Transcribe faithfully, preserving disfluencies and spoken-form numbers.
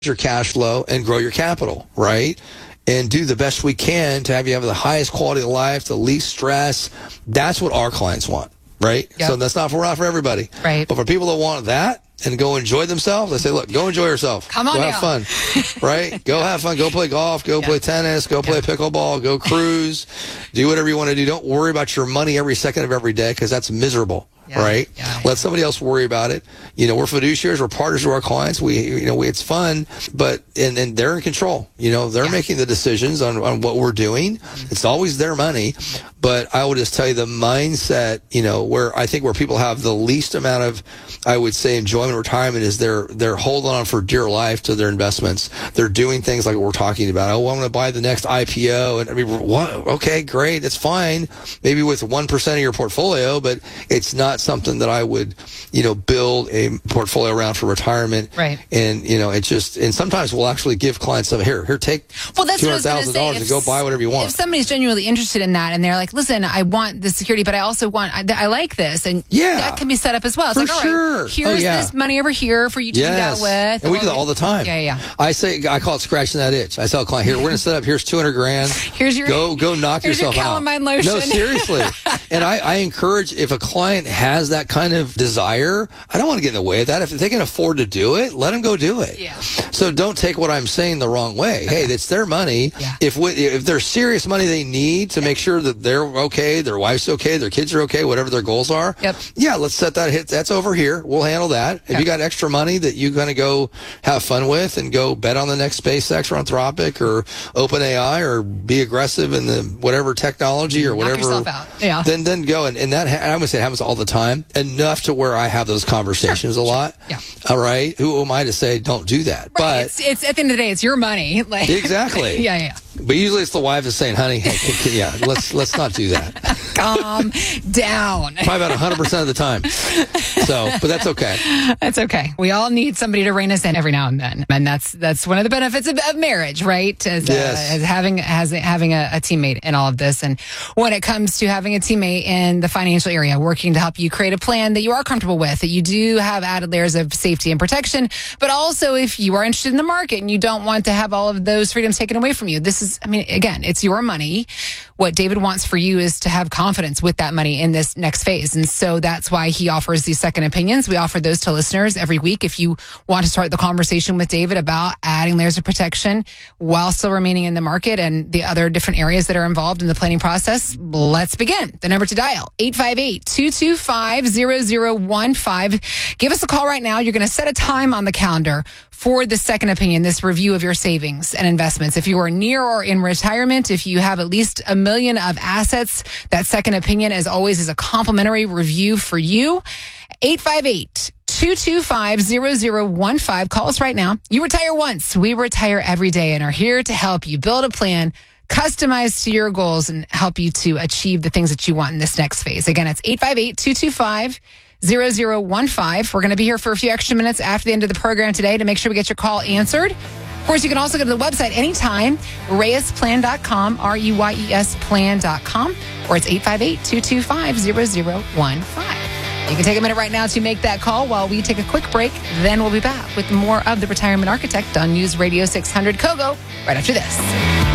your cash flow and grow your capital, right? And do the best we can to have you have the highest quality of life, the least stress. That's what our clients want, right? Yep. So that's not for, not for everybody. Right. But for people that want that and go enjoy themselves, I say, look, go enjoy yourself. Come on Go down. have fun, right? Go have fun. Go play golf. Go Yeah. play tennis. Go play Yeah. pickleball. Go cruise. Do whatever you want to do. Don't worry about your money every second of every day because that's miserable. Yeah. Right? Yeah. Let somebody else worry about it. You know, we're fiduciaries, we're partners to our clients. We, you know, we, it's fun, but, and, and they're in control. You know, they're Yeah. making the decisions on, on what we're doing. It's always their money. But I will just tell you the mindset, you know, where I think where people have the least amount of, I would say, enjoyment retirement is they're, they're holding on for dear life to their investments. They're doing things like what we're talking about. Oh, I'm going to buy the next I P O. And I mean, what? Okay, great. That's fine. Maybe with one percent of your portfolio, but it's not something that I would, you know, build a portfolio around for retirement. Right. And, you know, it just, and sometimes we'll actually give clients some, here, here, take Well, that's two what I hundred was thousand going dollars to and say. go buy whatever you want. If somebody's genuinely interested in that and they're like, listen, I want the security, but I also want, I, I like this. And Yeah. that can be set up as well. It's For like, all sure. right, here's Oh, yeah. this money over here for you to Yes. do that with. And we do that all the time. Yeah, yeah. I say, I call it scratching that itch. I tell a client, here, we're going to set up, here's two hundred grand. Here's your, Go, go knock here's yourself your out. calamine lotion. No, seriously. And I, I encourage, if a client has that kind of desire, I don't want to get in the way of that. If they can afford to do it, let them go do it. Yeah. So don't take what I'm saying the wrong way. Hey, it's their money. Yeah. If we, if there's serious money they need to make sure that they're okay, their wife's okay, their kids are okay, whatever their goals are. Yep. Yeah, let's set that hit. That's over here. We'll handle that. If Yep. you got extra money that you're going to go have fun with and go bet on the next SpaceX or Anthropic or OpenAI or be aggressive in the whatever technology or Knock whatever, yourself out. Yeah. then then go. And, and that ha- I would say it happens all the time, enough to where I have those conversations a lot. Yeah. All right. Who am I to say don't do that? Right. But it's, it's at the end of the day, it's your money. Like, exactly. yeah, yeah. But usually it's the wife is saying, honey, hey, can- can- yeah, let's let's not do that. Calm down. Probably about one hundred percent of the time. So, but that's okay. That's okay. We all need somebody to rein us in every now and then, and that's that's one of the benefits of, of marriage, right? As, Yes. uh, as having as having a, a teammate in all of this, and when it comes to having a teammate in the financial area, working to help you create a plan that you are comfortable with, that you do have added layers of safety and protection, but also if you are interested in the market and you don't want to have all of those freedoms taken away from you, this is, I mean, again, it's your money. What David wants for you is to have confidence with that money in this next phase. And so that's why he offers these second opinions. We offer those to listeners every week. If you want to start the conversation with David about adding layers of protection while still remaining in the market and the other different areas that are involved in the planning process, let's begin. The number to dial, eight five eight, two two five, zero zero one five. Give us a call right now. You're going to set a time on the calendar for the second opinion, this review of your savings and investments. If you are near or in retirement, if you have at least a million of assets, that second opinion, as always, is a complimentary review for you. eight five eight, two two five, zero zero one five. Call us right now. You retire once. We retire every day and are here to help you build a plan customized to your goals and help you to achieve the things that you want in this next phase. Again, it's eight five eight, two two five, zero zero one five. We're going to be here for a few extra minutes after the end of the program today to make sure we get your call answered. Of course, you can also go to the website anytime, reyes plan dot com, R E Y E S plan dot com, or it's eight five eight, two two five, zero zero one five. You can take a minute right now to make that call while we take a quick break. Then we'll be back with more of The Retirement Architect on News Radio six hundred Kogo right after this.